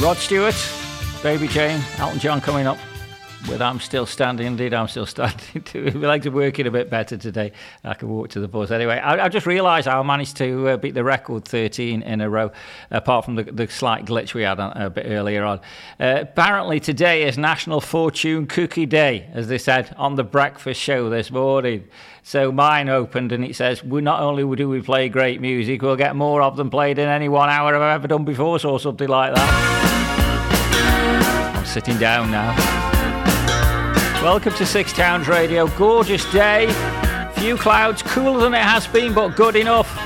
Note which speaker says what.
Speaker 1: Rod Stewart, Baby Jane, Elton John coming up with I'm Still Standing. Indeed, I'm still standing. We like to work it a bit better today. I can walk to the bus. Anyway, I just realised I managed to beat the record 13 in a row, apart from the slight glitch we had a bit earlier on. Apparently today is National Fortune Cookie Day, as they said on the breakfast show this morning. So mine opened and it says, not only do we play great music, we'll get more of them played in any 1 hour I've ever done before, or something like that. I'm sitting down now. Welcome to Six Towns Radio. Gorgeous day. Few clouds, cooler than it has been, but good enough.